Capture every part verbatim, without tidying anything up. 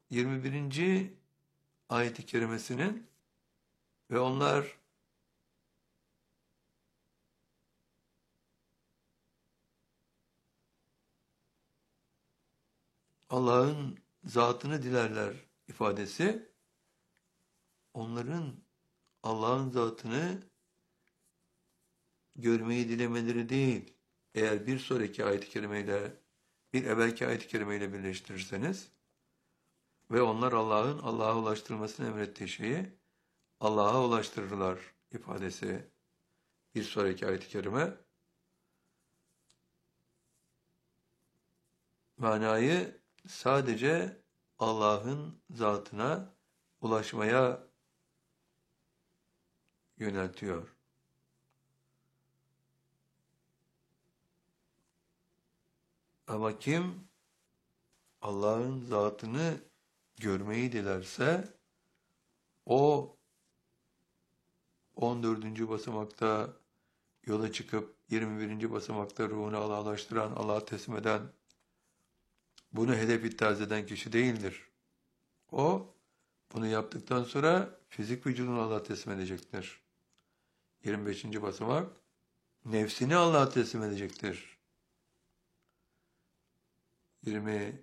yirmi birinci ayet-i kerimesinin ve onlar Allah'ın zatını dilerler ifadesi, onların Allah'ın zatını görmeyi dilemeleri değil. Eğer bir sonraki ayet-i kerimeyle, bir evvelki ayet-i kerimeyle birleştirirseniz ve onlar Allah'ın Allah'a ulaştırılmasını emrettiği şeyi Allah'a ulaştırırlar ifadesi bir sonraki ayet-i kerime. Manayı sadece Allah'ın zatına ulaşmaya yöneltiyor. Ama kim Allah'ın zatını görmeyi dilerse o on dördüncü basamakta yola çıkıp yirmi birinci basamakta ruhunu Allah'laştıran, Allah'a teslim eden, bunu hedef ittihaz eden kişi değildir. O bunu yaptıktan sonra fizik vücudunu Allah'a teslim edecektir. yirmi beşinci basamak nefsini Allah'a teslim edecektir. yirmi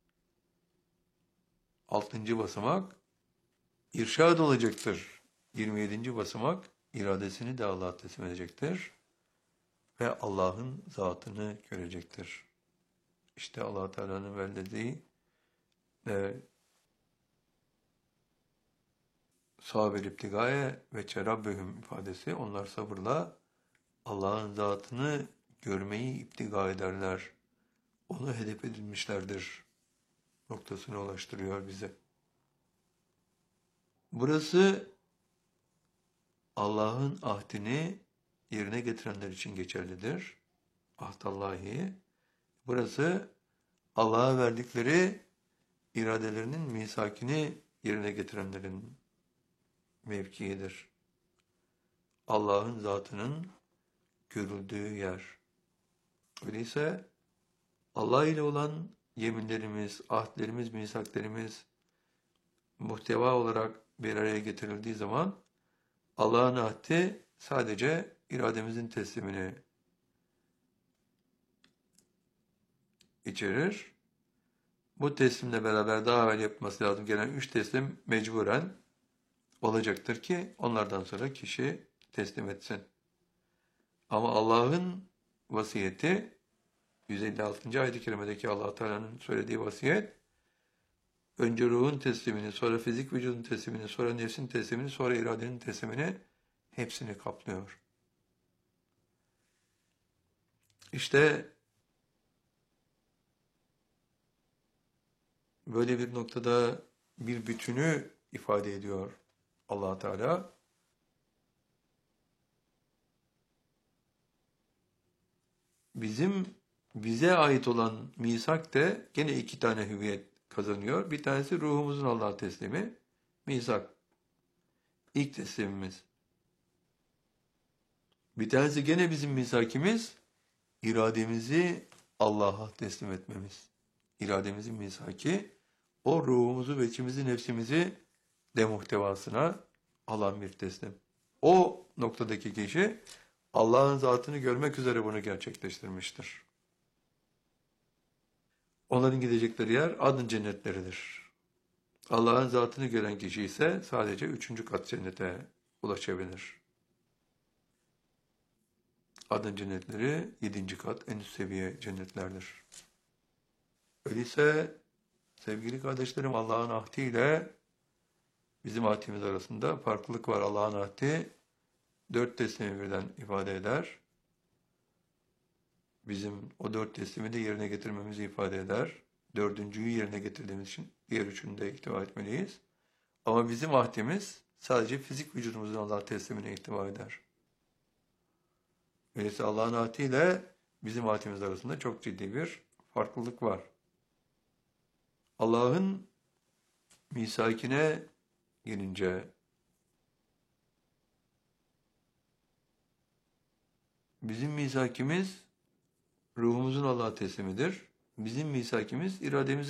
altıncı basamak irşad olacaktır. yirmi yedinci basamak iradesini de Allah'a teslim edecektir ve Allah'ın zatını görecektir. İşte Allah Teala'nın verdiği ve sabir iptigaye ve çerabbühüm ifadesi, onlar sabırla Allah'ın zatını görmeyi iptiga ederler. Onu hedef edilmişlerdir noktasına ulaştırıyor bize. Burası Allah'ın ahdini yerine getirenler için geçerlidir. Ahdallahi. Burası Allah'a verdikleri iradelerinin misakini yerine getirenlerin mevkiidir. Allah'ın zatının görüldüğü yer. Öyleyse Allah ile olan yeminlerimiz, ahdlerimiz, misaklerimiz muhteva olarak bir araya getirildiği zaman Allah'ın ahdi sadece irademizin teslimini içerir. Bu teslimle beraber daha evvel yapması lazım gelen üç teslim mecburen olacaktır ki onlardan sonra kişi teslim etsin. Ama Allah'ın vasiyeti, yüz elli altıncı ayet-i kerimedeki Allah Teala'nın söylediği vasiyet, önce ruhun teslimini, sonra fizik vücudun teslimini, sonra nefsin teslimini, sonra iradenin teslimini hepsini kaplıyor. İşte böyle bir noktada bir bütünü ifade ediyor Allah Teala. Bizim bize ait olan misak da gene iki tane hüviyet kazanıyor. Bir tanesi ruhumuzun Allah'a teslimi, misak. İlk teslimimiz. Bir tanesi gene bizim misakimiz, irademizi Allah'a teslim etmemiz. İrademizin misaki, o ruhumuzu ve içimizi, nefsimizi demuhtevasına alan bir teslim. O noktadaki kişi Allah'ın zatını görmek üzere bunu gerçekleştirmiştir. Onların gidecekleri yer adın cennetleridir. Allah'ın zatını gören kişi ise sadece üçüncü kat cennete ulaşabilir. Adın cennetleri yedinci kat en üst seviye cennetlerdir. Öyleyse sevgili kardeşlerim, Allah'ın ahdiyle bizim ahdimiz arasında farklılık var. Allah'ın ahdi dört teslimi birden ifade eder. Bizim o dört teslimi de yerine getirmemizi ifade eder. Dördüncüyü yerine getirdiğimiz için diğer üçünü de ihtiva etmeliyiz. Ama bizim ahdimiz sadece fizik vücudumuzun Allah'a teslimine ihtiva eder. Öyleyse Allah'ın ahdiyle bizim ahdimiz arasında çok ciddi bir farklılık var. Allah'ın misakine gelince bizim misakimiz ruhumuzun Allah'a teslimidir. Bizim misakimiz irademizin